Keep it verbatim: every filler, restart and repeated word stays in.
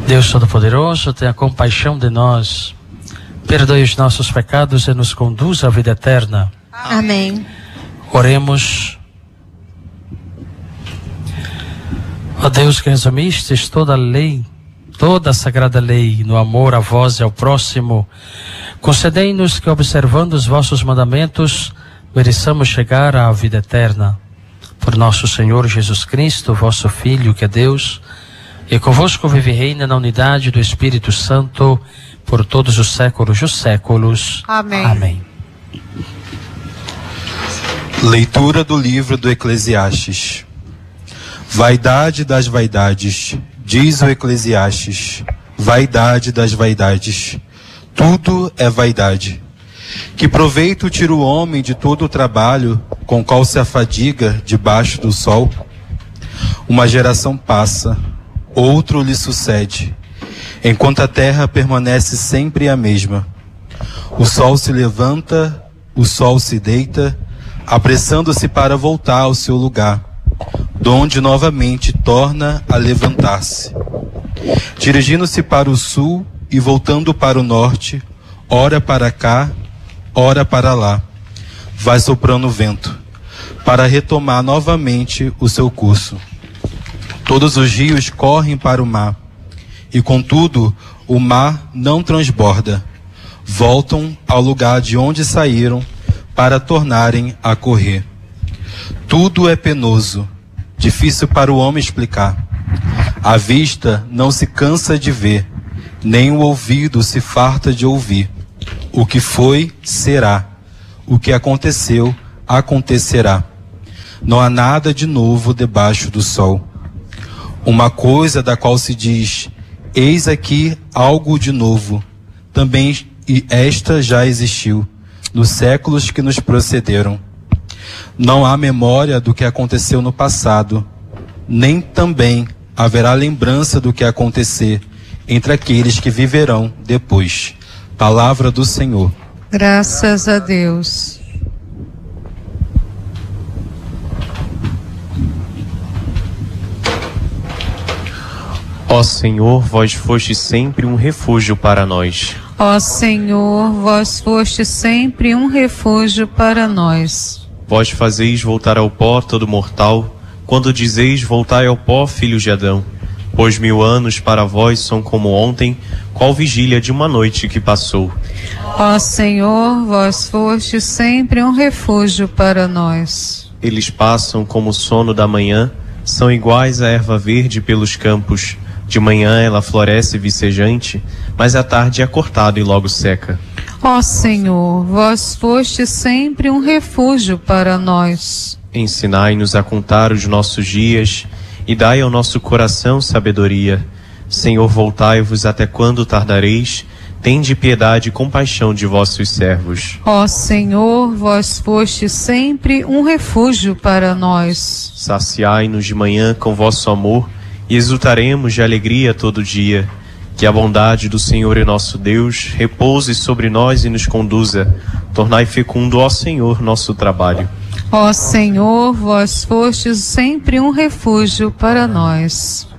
Deus Todo-Poderoso, tenha compaixão de nós, perdoe os nossos pecados e nos conduza à vida eterna. Amém. Oremos. Ó Deus, que resumistes toda a lei, toda a sagrada lei, no amor a vós e ao próximo, concedei-nos que, observando os vossos mandamentos, mereçamos chegar à vida eterna. Por nosso Senhor Jesus Cristo, vosso Filho, que é Deus, e convosco vive e reina na unidade do Espírito Santo, por todos os séculos dos séculos. Amém. Amém. Leitura do livro do Eclesiastes. Vaidade das vaidades, diz o Eclesiastes, vaidade das vaidades, tudo é vaidade. Que proveito tira o homem de todo o trabalho com qual se afadiga debaixo do sol? Uma geração passa, outro lhe sucede, enquanto a terra permanece sempre a mesma. O sol se levanta, o sol se deita, apressando-se para voltar ao seu lugar, donde novamente torna a levantar-se. Dirigindo-se para o sul e voltando para o norte, ora para cá, ora para lá, vai soprando o vento, para retomar novamente o seu curso. Todos os rios correm para o mar, e contudo o mar não transborda. Voltam ao lugar de onde saíram para tornarem a correr. Tudo é penoso, difícil para o homem explicar. A vista não se cansa de ver, nem o ouvido se farta de ouvir. O que foi, será. O que aconteceu, acontecerá. Não há nada de novo debaixo do sol. Uma coisa da qual se diz, eis aqui algo de novo, também e esta já existiu, nos séculos que nos procederam. Não há memória do que aconteceu no passado, nem também haverá lembrança do que acontecer entre aqueles que viverão depois. Palavra do Senhor. Graças a Deus. Ó Senhor, vós fostes sempre um refúgio para nós. Ó Senhor, vós fostes sempre um refúgio para nós. Vós fazeis voltar ao pó todo mortal, quando dizeis voltai ao pó, filhos de Adão. Pois mil anos para vós são como ontem, qual vigília de uma noite que passou. Ó Senhor, vós fostes sempre um refúgio para nós. Eles passam como o sono da manhã, são iguais à erva verde pelos campos. De manhã ela floresce vicejante, mas à tarde é cortada e logo seca. Ó Senhor, vós fostes sempre um refúgio para nós. Ensinai-nos a contar os nossos dias e dai ao nosso coração sabedoria. Senhor, voltai-vos até quando tardareis? Tende piedade e compaixão de vossos servos. Ó Senhor, vós fostes sempre um refúgio para nós. Saciai-nos de manhã com vosso amor e exultaremos de alegria todo dia. Que a bondade do Senhor e nosso Deus repouse sobre nós e nos conduza. Tornai fecundo, ó Senhor, nosso trabalho. Ó Senhor, vós fostes sempre um refúgio para nós.